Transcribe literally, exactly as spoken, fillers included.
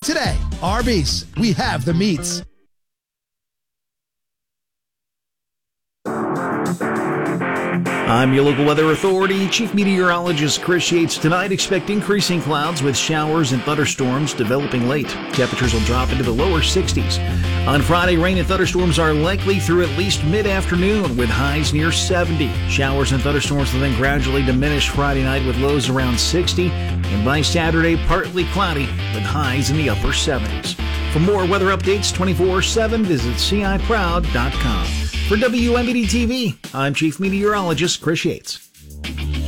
Today, Arby's, we have the meats. I'm your local weather authority, Chief Meteorologist Chris Yates. Tonight, expect increasing clouds with showers and thunderstorms developing late. Temperatures will drop into the lower sixties. On Friday, rain and thunderstorms are likely through at least mid-afternoon with highs near seventy. Showers and thunderstorms will then gradually diminish Friday night with lows around sixty. And by Saturday, partly cloudy with highs in the upper seventies. For more weather updates twenty-four seven, visit C I proud dot com. For W M B D T V, I'm Chief Meteorologist Chris Yates.